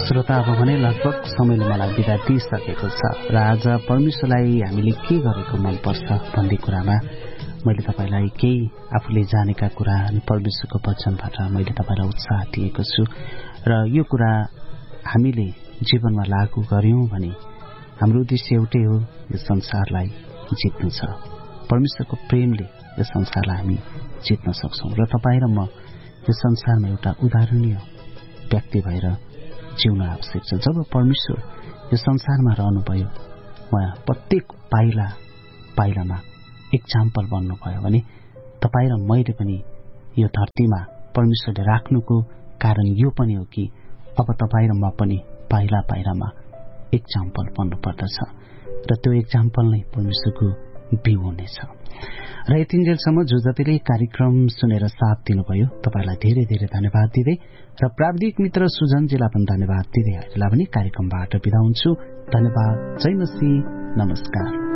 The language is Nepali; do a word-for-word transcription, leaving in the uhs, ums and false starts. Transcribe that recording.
श्रोता, अब भने लगभग समयले मलाई बिदा दिइसकेको छ र आज परमेश्वरलाई हामीले के गरेको मनपर्छ भन्ने कुरामा मैले तपाईँलाई केही आफूले जानेका कुरा अनि परमेश्वरको वचनबाट मैले तपाईँलाई उत्साह दिएको छु र यो कुरा हामीले जीवनमा लागू गर्यौं भने हाम्रो उद्देश्य एउटै हो, यो संसारलाई जित्नु छ। परमेश्वरको प्रेमले यो संसारलाई हामी जित्न सक्छौं र तपाईँ र म यो संसारमा एउटा उदाहरणीय व्यक्ति भएर जिउन आवश्यक छ। जब परमेश्वर यो संसारमा रहनुभयो, उहाँ प्रत्येक पाइला पाइलामा एक्जाम्पल बन्नुभयो भने तपाईँ र मैले पनि यो धरतीमा परमेश्वरले राख्नुको कारण यो पनि हो कि अब तपाईँ र म पनि पाइला पाइलामा एक्जाम्पल बन्नुपर्दछ र त्यो एक्जाम्पल नै परमेश्वरको बिउ हुनेछ। र यतिन्जेलसम्म जो जतिले कार्यक्रम सुनेर साथ दिनुभयो तपाईलाई धेरै धेरै धन्यवाद दिँदै र प्राविधिक मित्र सुजनजीलाई पनि धन्यवाद दिँदै हामीलाई पनि कार्यक्रमबाट बिदा हुन्छु। धन्यवाद। जय मसीह। नमस्कार।